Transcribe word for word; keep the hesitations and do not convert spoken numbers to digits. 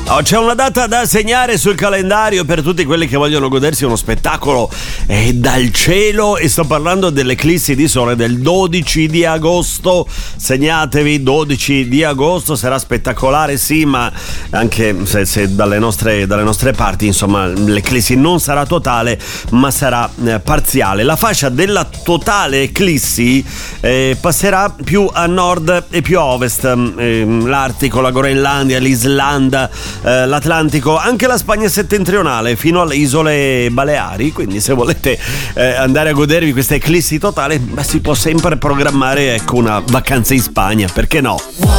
Oh, c'è una data da segnare sul calendario per tutti quelli che vogliono godersi uno spettacolo eh, dal cielo, e sto parlando dell'eclissi di sole del dodici di agosto. Segnatevi, dodici di agosto sarà spettacolare, sì, ma anche se, se dalle nostre, dalle nostre parti, insomma, l'eclissi non sarà totale, ma sarà eh, parziale. La fascia della totale eclissi eh, passerà più a nord e più a ovest, eh, l'Artico, la Groenlandia, l'Islanda, eh, l'Atlantico, anche la Spagna settentrionale fino alle isole Baleari. Quindi se volete eh, andare a godervi questa eclissi totale, beh, si può sempre programmare, ecco, una vacanza in Spagna, perché no?